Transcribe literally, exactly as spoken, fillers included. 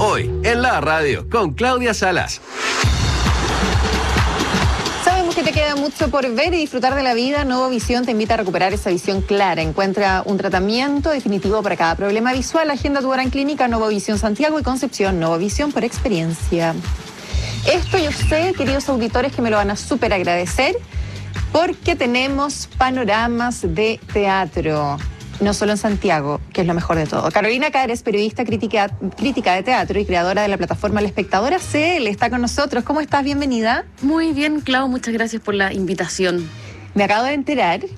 Hoy, en la radio, con Claudia Salas. Sabemos que te queda mucho por ver y disfrutar de la vida. Novovisión te invita a recuperar esa visión clara. Encuentra un tratamiento definitivo para cada problema visual. Agenda tu hora en clínica Novovisión Santiago y Concepción. Novovisión por experiencia. Esto yo sé, queridos auditores, que me lo van a súper agradecer porque tenemos panoramas de teatro. No solo en Santiago, que es lo mejor de todo. Carolina Caer es periodista crítica, crítica de teatro y creadora de la plataforma La Espectadora C L. Está con nosotros. ¿Cómo estás? Bienvenida. Muy bien, Clau. Muchas gracias por la invitación. Me acabo de enterar